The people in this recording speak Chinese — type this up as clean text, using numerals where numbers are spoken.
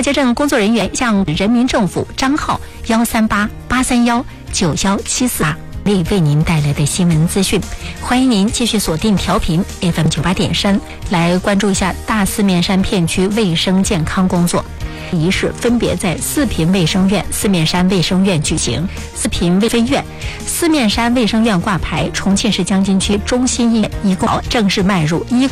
快捷证工作人员向人民政府账号13883191748为您带来的新闻资讯。欢迎您继续锁定调频 FM 98.3，来关注一下大四面山片区卫生健康工作。仪式分别在四平卫生院、四面山卫生院举行。四平卫生院、四面山卫生院挂牌，重庆市江津区中心医院一共正式迈入医